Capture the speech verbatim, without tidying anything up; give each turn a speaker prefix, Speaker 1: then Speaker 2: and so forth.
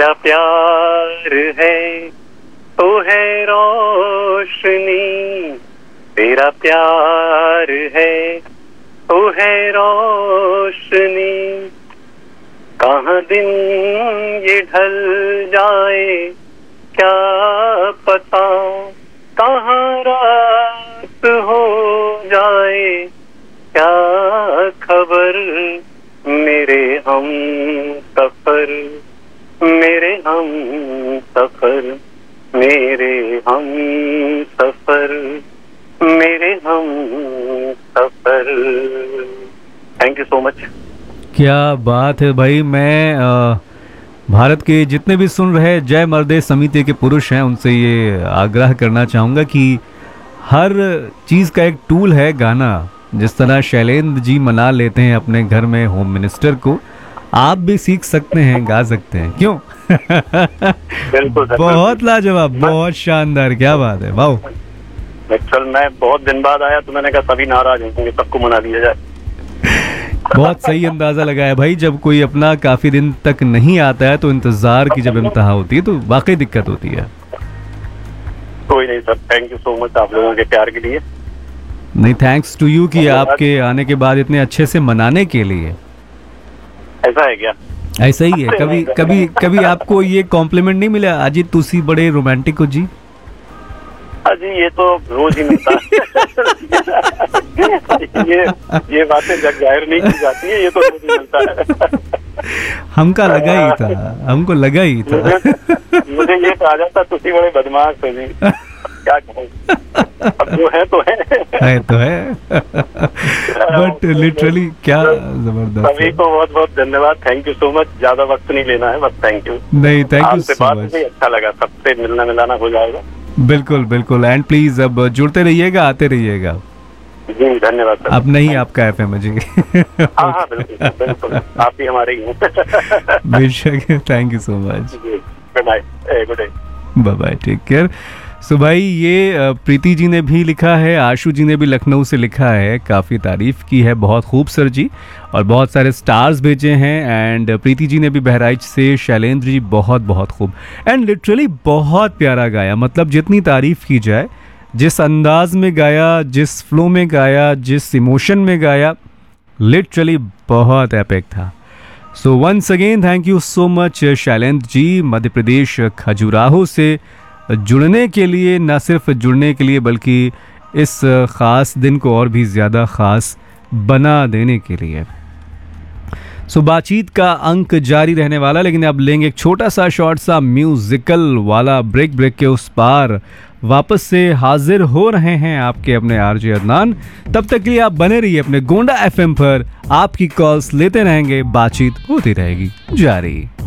Speaker 1: तेरा प्यार है तो है रोशनी, तेरा प्यार है तो है रोशनी, कहाँ दिन ये ढल जाए क्या पता, कहाँ रात हो जाए क्या खबर, मेरे हम सफर, मेरे हम सफर, मेरे हम सफर, मेरे हम सफर। Thank you so much.
Speaker 2: क्या बात है भाई। मैं आ, भारत के जितने भी सुन रहे जय मर्दे समिति के पुरुष हैं उनसे ये आग्रह करना चाहूँगा कि हर चीज़ का एक टूल है गाना। जिस तरह शैलेंद्र जी मना लेते हैं अपने घर में होम मिनिस्टर को, आप भी सीख सकते हैं, गा सकते हैं, क्यों?
Speaker 1: बिल्कुल
Speaker 2: बहुत लाजवाब, बहुत शानदार, क्या बात है, वाह।
Speaker 1: एक्चुअल मैं बहुत दिन बाद आया तो मैंने कहा सभी नाराज होंगे, सबको मना दिया जाए।
Speaker 2: बहुत सही अंदाजा लगाया भाई। जब कोई अपना काफी दिन तक नहीं आता है तो इंतजार की जब इंतहा होती है तो वाकई दिक्कत होती है।
Speaker 1: कोई नहीं sir, thank you so much आप लोगों के प्यार के लिए।
Speaker 2: नहीं, थैंक्स टू यू कि आपके आने के बाद इतने अच्छे से मनाने के लिए।
Speaker 1: ऐसा है क्या?
Speaker 2: ऐसा ही है। कभी कभी कभी आपको ये कॉम्प्लीमेंट नहीं मिला, अजीत तुसी बड़े रोमांटिक हो जी?
Speaker 1: जी ये तो रोज ही मिलता है। ये ये बातें जग जाहिर नहीं की जाती है, ये तो रोज ही मिलता है।
Speaker 2: हमका लगा ही था, हमको लगा ही था।
Speaker 1: मुझे, मुझे ये कहा जाता तुसी बड़े बदमाश हो जी, क्या कहूँ, अब जो है तो है,
Speaker 2: है तो है। बट लिटरली क्या जबरदस्त।
Speaker 1: सभी को बहुत बहुत धन्यवाद, थैंक यू सो मच। ज्यादा वक्त नहीं लेना है, बस थैंक यू।
Speaker 2: नहीं, थैंक यू
Speaker 1: सो मच। अच्छा लगा, सबसे मिलना मिलाना हो जाएगा।
Speaker 2: बिल्कुल बिल्कुल। एंड प्लीज अब जुड़ते रहिएगा, आते रहिएगा
Speaker 1: जी। धन्यवाद सर।
Speaker 2: अब नहीं आपका एफएम है जी।
Speaker 1: हाँ हाँ बिल्कुल बिल्कुल, आप ही हमारे ही हैं।
Speaker 2: बेशक। Thank you so much.
Speaker 1: Good night, good day,
Speaker 2: bye bye, take care. सो भाई ये प्रीति जी ने भी लिखा है, आशु जी ने भी लखनऊ से लिखा है, काफ़ी तारीफ़ की है, बहुत खूब सर जी, और बहुत सारे स्टार्स भेजे हैं। एंड प्रीति जी ने भी बहराइच से, शैलेंद्र जी बहुत बहुत खूब, एंड लिटरली बहुत प्यारा गाया। मतलब जितनी तारीफ़ की जाए, जिस अंदाज में गाया, जिस फ्लो में गाया, जिस इमोशन में गाया, लिटरली बहुत एपिक था। So once again thank you so much Shailendra ji, Madhya Pradesh Khajuraho से जुड़ने के लिए, ना सिर्फ जुड़ने के लिए बल्कि इस ख़ास दिन को और भी ज़्यादा ख़ास बना देने के लिए। सो बातचीत का अंक जारी रहने वाला, लेकिन अब लेंगे एक छोटा सा शॉर्ट सा म्यूज़िकल वाला ब्रेक। ब्रेक के उस पार वापस से हाजिर हो रहे हैं आपके अपने आरजे अदनान। तब तक के लिए आप बने रहिए अपने गोंडा एफएम पर, आपकी कॉल्स लेते रहेंगे, बातचीत होती रहेगी जारी।